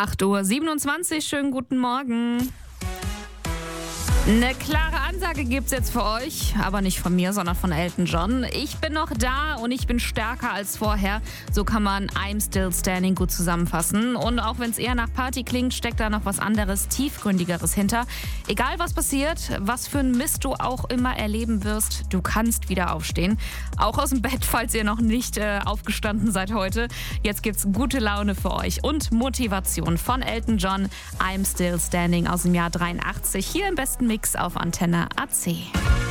8:27 Uhr, schönen guten Morgen. Eine klare Ansage gibt's jetzt für euch, aber nicht von mir, sondern von Elton John. Ich bin noch da und ich bin stärker als vorher. So kann man I'm Still Standing gut zusammenfassen. Und auch wenn es eher nach Party klingt, steckt da noch was anderes, tiefgründigeres hinter. Egal was passiert, was für ein Mist du auch immer erleben wirst, du kannst wieder aufstehen. Auch aus dem Bett, falls ihr noch nicht aufgestanden seid heute. Jetzt gibt's gute Laune für euch und Motivation von Elton John. I'm Still Standing aus dem Jahr 83. Hier im besten Mix auf Antenne AC.